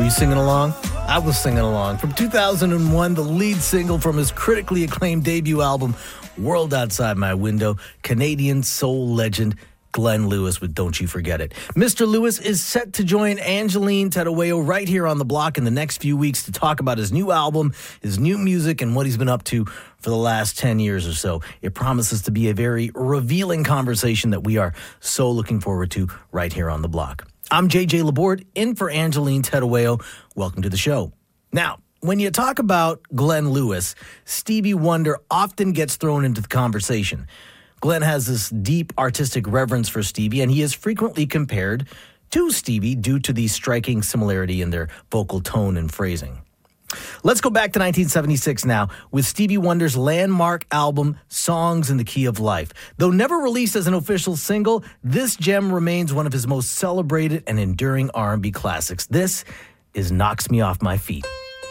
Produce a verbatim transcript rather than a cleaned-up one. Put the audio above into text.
Were you singing along? I was singing along. From two thousand one, the lead single from his critically acclaimed debut album, World Outside My Window, Canadian soul legend Glenn Lewis with Don't You Forget It. Mister Lewis is set to join Angeline Tedaweo right here on the block in the next few weeks to talk about his new album, his new music, and what he's been up to for the last ten years or so. It promises to be a very revealing conversation that we are so looking forward to right here on the block. I'm J J Laborde, in for Angeline Tedaweo. Welcome to the show. Now, when you talk about Glenn Lewis, Stevie Wonder often gets thrown into the conversation. Glenn has this deep artistic reverence for Stevie, and he is frequently compared to Stevie due to the striking similarity in their vocal tone and phrasing. Let's go back to nineteen seventy-six now with Stevie Wonder's landmark album, Songs in the Key of Life. Though never released as an official single, this gem remains one of his most celebrated and enduring R and B classics. This is Knocks Me Off My Feet.